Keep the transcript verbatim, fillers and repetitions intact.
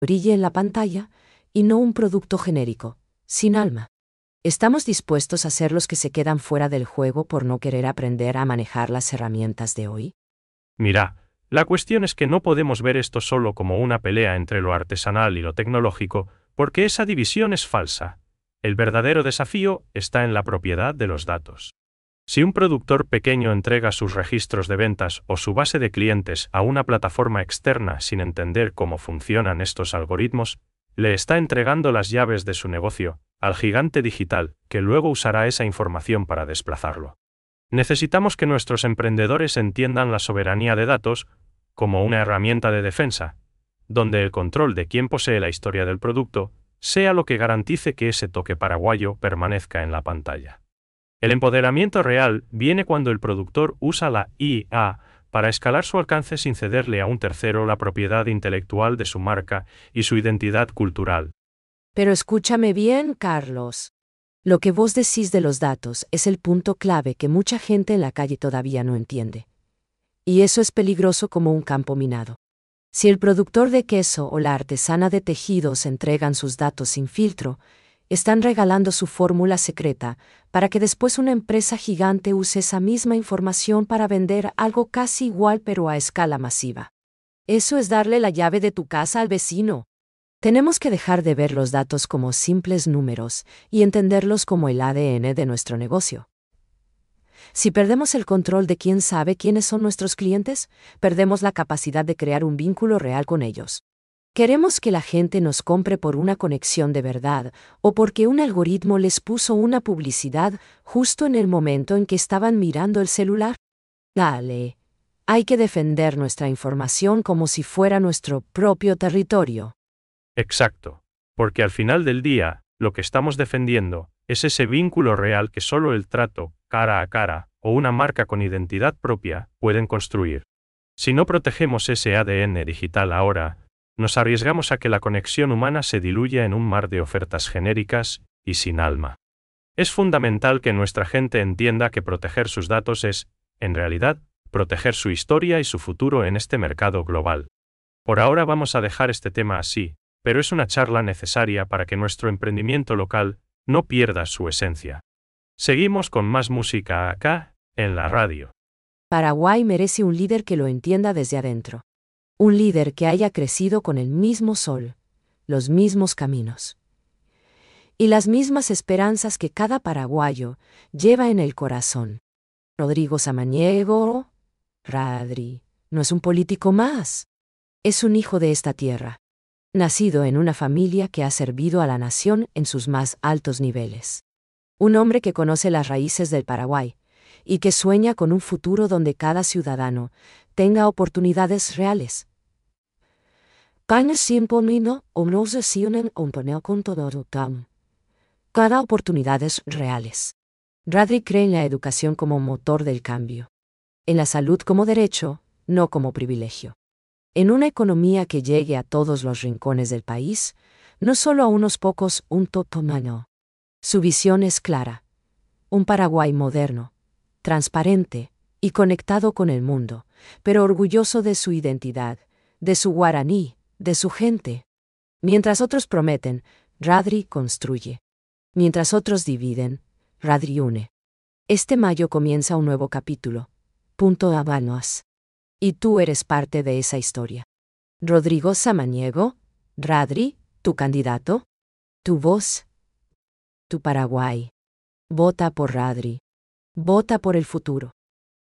brille en la pantalla, y no un producto genérico, sin alma. ¿Estamos dispuestos a ser los que se quedan fuera del juego por no querer aprender a manejar las herramientas de hoy? Mira, la cuestión es que no podemos ver esto solo como una pelea entre lo artesanal y lo tecnológico, porque esa división es falsa. El verdadero desafío está en la propiedad de los datos. Si un productor pequeño entrega sus registros de ventas o su base de clientes a una plataforma externa sin entender cómo funcionan estos algoritmos, le está entregando las llaves de su negocio al gigante digital, que luego usará esa información para desplazarlo. Necesitamos que nuestros emprendedores entiendan la soberanía de datos como una herramienta de defensa, donde el control de quién posee la historia del producto sea lo que garantice que ese toque paraguayo permanezca en la pantalla. El empoderamiento real viene cuando el productor usa la I A para escalar su alcance sin cederle a un tercero la propiedad intelectual de su marca y su identidad cultural. Pero escúchame bien, Carlos. Lo que vos decís de los datos es el punto clave que mucha gente en la calle todavía no entiende. Y eso es peligroso como un campo minado. Si el productor de queso o la artesana de tejidos entregan sus datos sin filtro, están regalando su fórmula secreta para que después una empresa gigante use esa misma información para vender algo casi igual pero a escala masiva. Eso es darle la llave de tu casa al vecino. Tenemos que dejar de ver los datos como simples números y entenderlos como el A D N de nuestro negocio. Si perdemos el control de quién sabe quiénes son nuestros clientes, perdemos la capacidad de crear un vínculo real con ellos. Queremos que la gente nos compre por una conexión de verdad o porque un algoritmo les puso una publicidad justo en el momento en que estaban mirando el celular. Dale. Hay que defender nuestra información como si fuera nuestro propio territorio. Exacto. Porque al final del día, lo que estamos defendiendo es ese vínculo real que solo el trato, cara a cara, o una marca con identidad propia, pueden construir. Si no protegemos ese A D N digital ahora, nos arriesgamos a que la conexión humana se diluya en un mar de ofertas genéricas y sin alma. Es fundamental que nuestra gente entienda que proteger sus datos es, en realidad, proteger su historia y su futuro en este mercado global. Por ahora vamos a dejar este tema así, pero es una charla necesaria para que nuestro emprendimiento local no pierda su esencia. Seguimos con más música acá, en la radio. Paraguay merece un líder que lo entienda desde adentro. Un líder que haya crecido con el mismo sol, los mismos caminos y las mismas esperanzas que cada paraguayo lleva en el corazón. Rodrigo Samaniego, Radri, no es un político más. Es un hijo de esta tierra, nacido en una familia que ha servido a la nación en sus más altos niveles. Un hombre que conoce las raíces del Paraguay y que sueña con un futuro donde cada ciudadano tenga oportunidades reales. Cada oportunidades reales. Radri cree en la educación como motor del cambio. En la salud como derecho, no como privilegio. En una economía que llegue a todos los rincones del país, no solo a unos pocos, un totomano. Su visión es clara. Un Paraguay moderno, transparente y conectado con el mundo, pero orgulloso de su identidad, de su guaraní, de su gente. Mientras otros prometen, Radri construye. Mientras otros dividen, Radri une. Este mayo comienza un nuevo capítulo. Punto Habanos. Y tú eres parte de esa historia. Rodrigo Samaniego, Radri, tu candidato, tu voz, tu Paraguay. Vota por Radri. Vota por el futuro.